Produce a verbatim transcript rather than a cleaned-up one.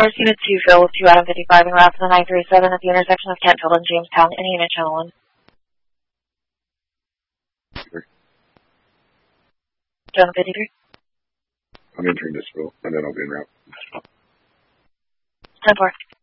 Force Unit two, fill with two Adam fifty-five and route to the nine three seven at the intersection of Kentfield and Jamestown. Any unit channel one. Channel fifty-three. I'm entering this fill, and then I'll be en route. ten four.